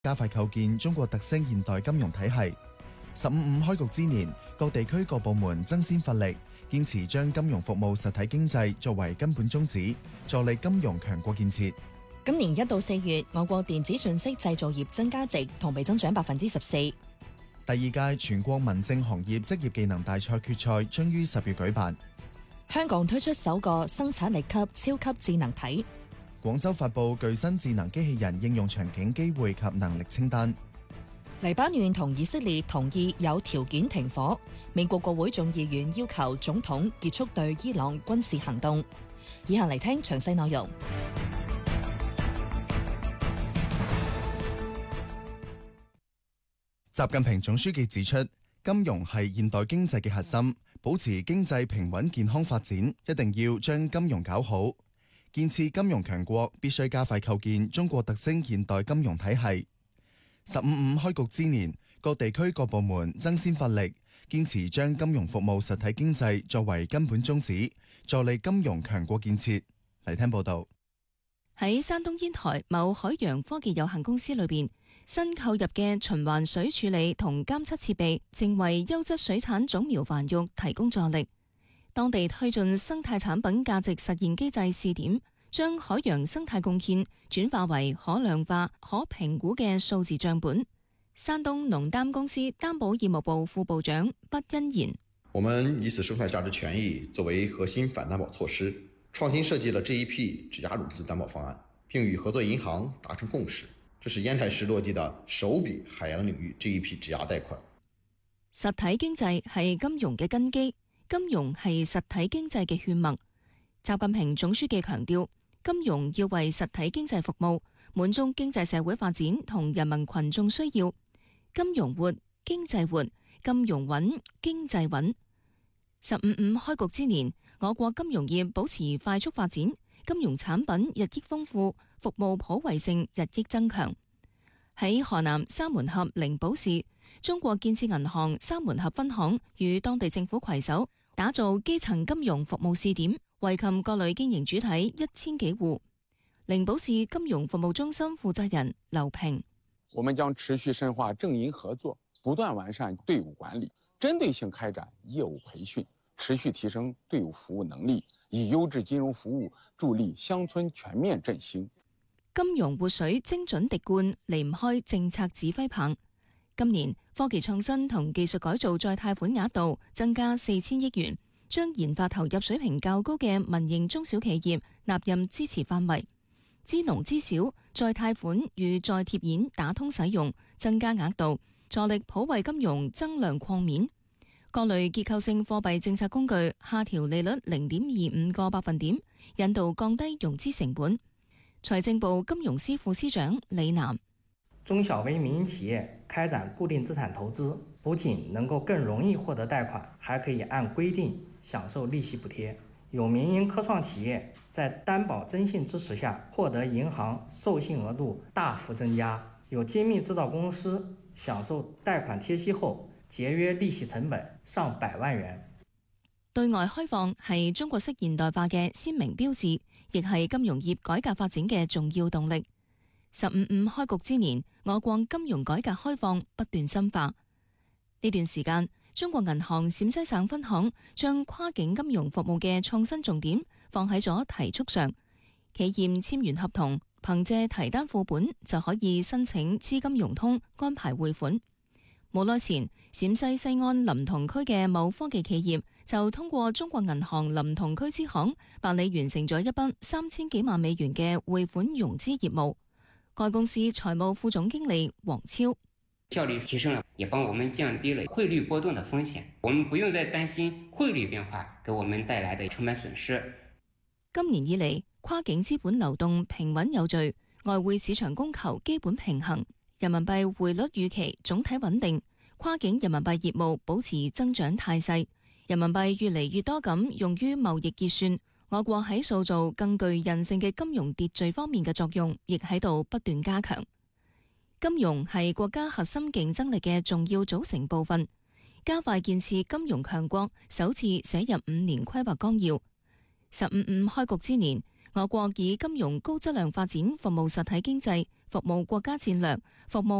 加快構建中國特色現代金融體系。15.5開局之年，各地區各部門爭先發力，堅持將金融服務實體經濟作為根本宗旨，助力金融強國建設。 今年1到4月，我國電子信息製造業增加值同比增長14%。 第二屆全國民政行業職業技能大賽決賽將於10月舉辦。 香港推出首個生產力級超級智能體。 廣州發布具新智能機器人應用場景機會及能力清單。 黎巴嫩同以色列同意有條件停火。美國國會眾議院要求總統結束對伊朗軍事行動。以下嚟聽詳細內容。 習近平總書記指出，金融係現代經濟嘅核心，保持經濟平穩健康發展，一定要將金融搞好。建設金融強國必須加快構建中國特色現代金融體系。15.5開局之年，各地區各部門爭先發力，堅持將金融服務實體經濟作為根本宗旨，助力金融強國建設。嚟聽報道。 喺山東煙台某海洋科技有限公司裏邊，新購入嘅循環水處理同監測設備，正為優質水產種苗繁育提供助力。當地推進生態產品價值實現機制試點，將海洋生態貢獻轉化為可量化、可評估嘅數字賬本。山東農擔公司擔保業務部副部長畢欣言： 我們以此生態價值權益作為核心反擔保措施，創新設計了這一批質押融資擔保方案，並與合作銀行達成共識。這是煙台市落地的首筆海洋領域這一批質押貸款。 實體經濟係金融嘅根基，金融係實體經濟嘅血脈。習近平總書記強調，金融要為實體經濟服務，滿足經濟社會發展同人民群眾需要。金融活，經濟活，金融穩，經濟穩。15.5開局之年，我國金融業保持快速發展，金融產品日益豐富，服務普惠性日益增強。喺河南沙門峽靈寶市，中國建設銀行沙門峽分行與當地政府攜手，打造基層金融服務試點，惠及各類經營主體1000幾戶。靈寶市金融服務中心負責人劉平： 我們將持續深化政銀合作，不斷完善隊伍管理，針對性開展業務培訓，持續提升隊伍服務能力，以優質金融服務助力鄉村全面振興。 金融活水精準滴灌，離唔開政策指揮棒。今年科技創新同技術改造再貸款額度增加4000億元，將研發投入水平較高嘅民營中小企業納入支持範圍。支農支小再貸款與再貼現打通使用，增加額度，助力普惠金融增量擴面。各類結構性貨幣政策工具下調利率0.25個百分點，引導降低融資成本。財政部金融司副司長李南： 中小微民營企業開展固定資產投資，不僅能夠更容易獲得貸款，還可以按規定享受利息補貼。有民營科創企業在擔保徵信支持下，獲得銀行授信額度大幅增加。有精密製造公司享受貸款貼息後，節約利息成本上百萬元。 對外開放係中國式現代化嘅鮮明標誌，亦係金融業改革發展嘅重要動力。15.5開局之年，我國金融改革開放不斷深化。呢段時間，中國銀行陝西省分行將跨境金融服務嘅創新重點放喺咗提速上。企業簽完合同，憑借提單副本就可以申請資金融通，安排匯款。冇耐前，陝西西安臨潼區嘅某科技企業就通過中國銀行臨潼區支行辦理完成咗一筆3000幾萬美元嘅匯款融資業務。該公司財務副總經理黃超： 效率提升了，也幫我們降低了匯率波動的風險。我們不用再擔心匯率變化給我們帶來的成本損失。 今年以嚟，跨境資本流動平穩有序，外匯市場供求基本平衡。人民幣匯率預期總體穩定，跨境人民幣業務保持增長態勢，人民幣越嚟越多咁用於貿易結算。我國喺塑造更具韌性嘅金融秩序方面嘅作用，亦喺度不斷加強。金融係國家核心競爭力嘅重要組成部分，加快建設金融強國首次寫入5年規劃綱要。15.5開局之年，我國以金融高質量發展服務實體經濟， 服務國家戰略，服務